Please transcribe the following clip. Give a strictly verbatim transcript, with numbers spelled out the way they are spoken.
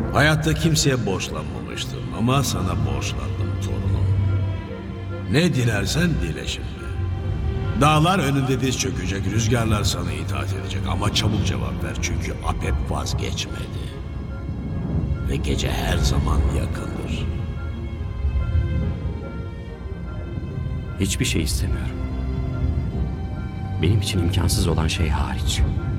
Hayatta kimseye borçlanmamıştım ama sana borçlandım torunum. Ne dilersen dile şimdi. Dağlar önünde diz çökecek, rüzgarlar sana itaat edecek ama çabuk cevap ver çünkü Apep vazgeçmedi. Ve gece her zaman yakındır. Hiçbir şey istemiyorum. Benim için imkansız olan şey hariç.